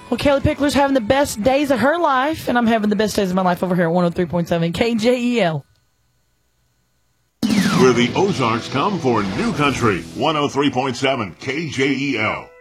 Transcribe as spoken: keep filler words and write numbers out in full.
Well, Kelly Pickler's having the best days of her life, and I'm having the best days of my life over here at one oh three point seven K J E L. Where the Ozarks come for New Country, one oh three point seven K J E L.